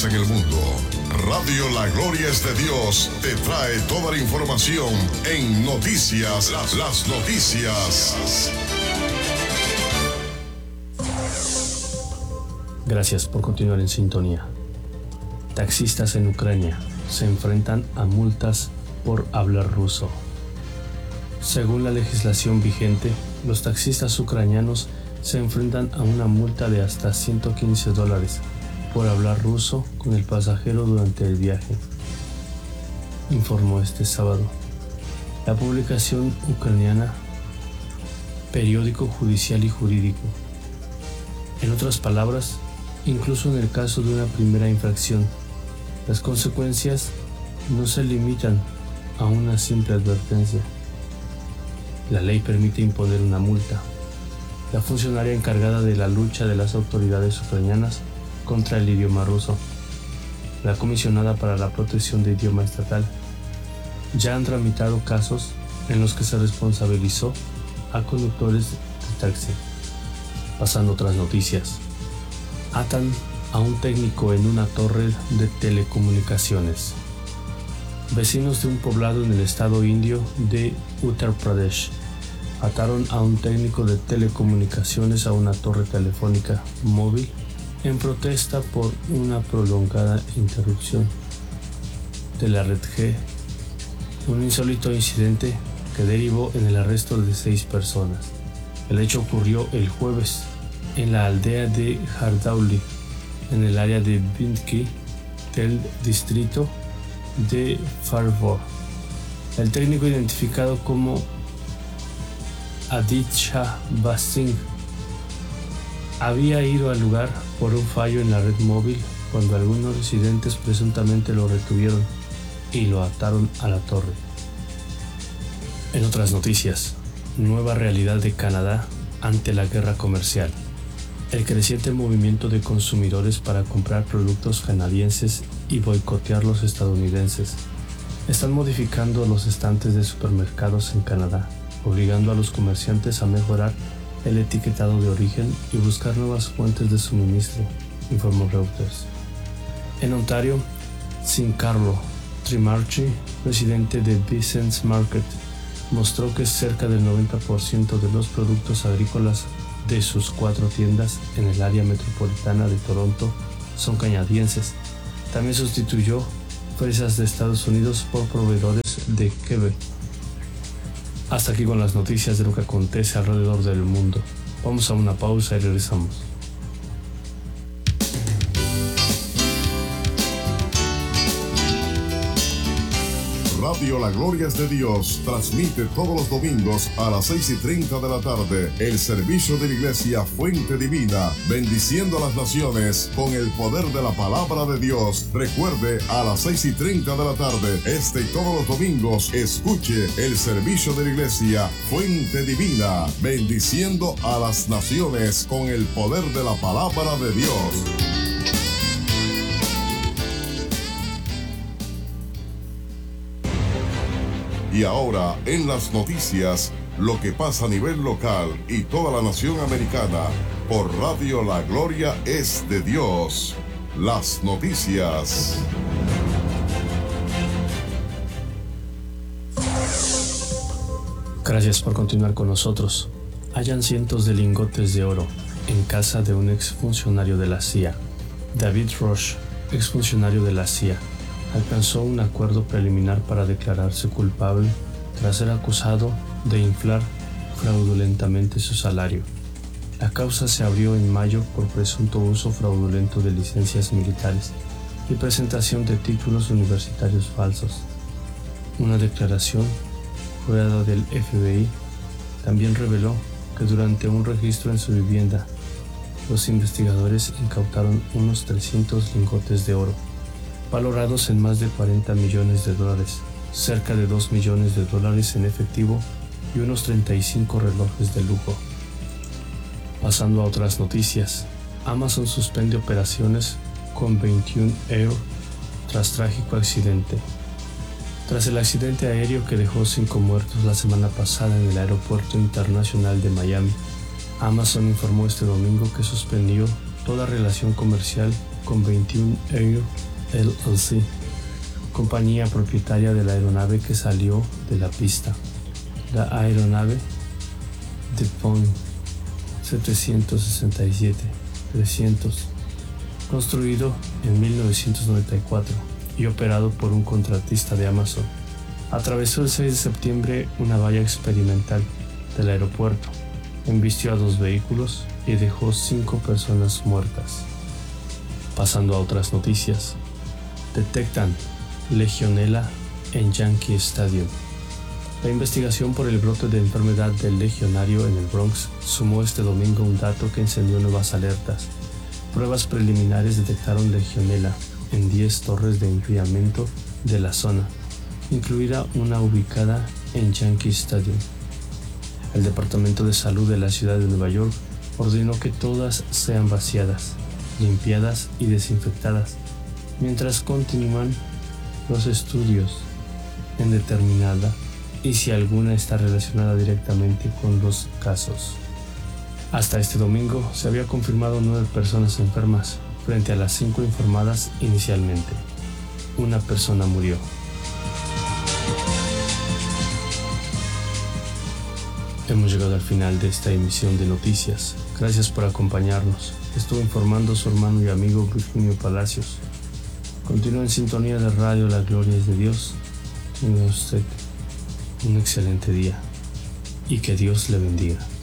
en el mundo. Radio La Gloria es de Dios te trae toda la información en noticias, las noticias. Gracias por continuar en sintonía. Taxistas en Ucrania se enfrentan a multas por hablar ruso. Según la legislación vigente, los taxistas ucranianos se enfrentan a una multa de hasta $115 por hablar ruso con el pasajero durante el viaje, informó este sábado la publicación ucraniana Periódico Judicial y Jurídico. En otras palabras, incluso en el caso de una primera infracción, las consecuencias no se limitan a una simple advertencia. La ley permite imponer una multa. La funcionaria encargada de la lucha de las autoridades ucranianas contra el idioma ruso, la comisionada para la protección de idioma estatal, ya han tramitado casos en los que se responsabilizó a conductores de taxi. Pasando a otras noticias. Atan a un técnico en una torre de telecomunicaciones. Vecinos de un poblado en el estado indio de Uttar Pradesh ataron a un técnico de telecomunicaciones a una torre telefónica móvil en protesta por una prolongada interrupción de la red G, un insólito incidente que derivó en el arresto de 6 personas. El hecho ocurrió el jueves en la aldea de Hardauli, en el área de Bindki del distrito de Farvor. El técnico, identificado como Aditya Basing, había ido al lugar por un fallo en la red móvil cuando algunos residentes presuntamente lo retuvieron y lo ataron a la torre. En otras noticias, nueva realidad de Canadá ante la guerra comercial. El creciente movimiento de consumidores para comprar productos canadienses y boicotear los estadounidenses están modificando los estantes de supermercados en Canadá, obligando a los comerciantes a mejorar el etiquetado de origen y buscar nuevas fuentes de suministro, informó Reuters. En Ontario, Giancarlo Trimarchi, presidente de Vicens Market, mostró que cerca del 90% de los productos agrícolas de sus 4 tiendas en el área metropolitana de Toronto son canadienses. También sustituyó fresas de Estados Unidos por proveedores de Quebec. Hasta aquí con las noticias de lo que acontece alrededor del mundo. Vamos a una pausa y regresamos. Radio La Gloria es de Dios transmite todos los domingos a las 6:30 de la tarde el servicio de la Iglesia Fuente Divina, bendiciendo a las naciones con el poder de la palabra de Dios. Recuerde, a las 6:30 de la tarde, y todos los domingos, escuche el servicio de la Iglesia Fuente Divina, bendiciendo a las naciones con el poder de la palabra de Dios. Y ahora, en las noticias, lo que pasa a nivel local y toda la nación americana, por Radio La Gloria es de Dios. Las noticias. Gracias por continuar con nosotros. Hallan cientos de lingotes de oro en casa de un exfuncionario de la CIA. David Rush, exfuncionario de la CIA, alcanzó un acuerdo preliminar para declararse culpable tras ser acusado de inflar fraudulentamente su salario. La causa se abrió en mayo por presunto uso fraudulento de licencias militares y presentación de títulos universitarios falsos. Una declaración jurada del FBI también reveló que durante un registro en su vivienda, los investigadores incautaron unos 300 lingotes de oro, valorados en más de $40 millones, cerca de $2 millones en efectivo y unos 35 relojes de lujo. Pasando a otras noticias, Amazon suspende operaciones con 21 Air tras trágico accidente. Tras el accidente aéreo que dejó 5 muertos la semana pasada en el Aeropuerto Internacional de Miami, Amazon informó este domingo que suspendió toda relación comercial con 21 Air LLC, compañía propietaria de la aeronave que salió de la pista. La aeronave de Boeing 767-300, construido en 1994 y operado por un contratista de Amazon, atravesó el 6 de septiembre una valla experimental del aeropuerto, embistió a 2 vehículos y dejó 5 personas muertas. Pasando a otras noticias, detectan legionela en Yankee Stadium. La investigación por el brote de enfermedad del legionario en el Bronx sumó este domingo un dato que encendió nuevas alertas. Pruebas preliminares detectaron legionela en 10 torres de enfriamiento de la zona, incluida una ubicada en Yankee Stadium. El Departamento de Salud de la ciudad de Nueva York ordenó que todas sean vaciadas, limpiadas y desinfectadas, mientras continúan los estudios en determinada y si alguna está relacionada directamente con los casos. Hasta este domingo se había confirmado 9 personas enfermas frente a las 5 informadas inicialmente. Una persona murió. Hemos llegado al final de esta emisión de noticias. Gracias por acompañarnos. Estuvo informando su hermano y amigo Virginio Palacios. Continúa en sintonía de Radio La Gloria es de Dios. Tenga usted un excelente día y que Dios le bendiga.